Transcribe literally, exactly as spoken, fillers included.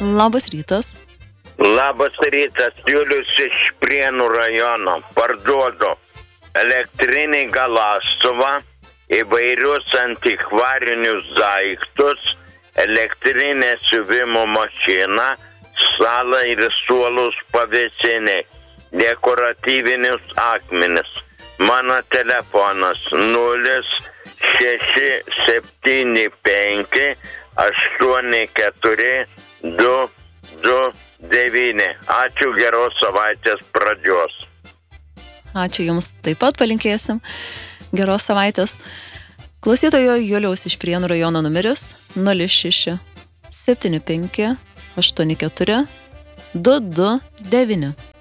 Labas rytas. Labas rytas, Julius iš Prienų rajono. Parduodu elektrinį galastuvą, įvairius antikvarinius daiktus, elektrinę siuvimo mašiną, salą ir suolus pavėsiniai, dekoratyvinius akmenis. Mano telefonas nulis šeši septyni penki aštuoni keturi du du devyni. Ačiū, geros savaitės pradžios. Ačiū Jums, taip pat palinkėsim geros savaitės. Klausytojo Juliaus iš Prienų rajono numeris nulis šeši septyni penki aštuoni keturi du du devyni.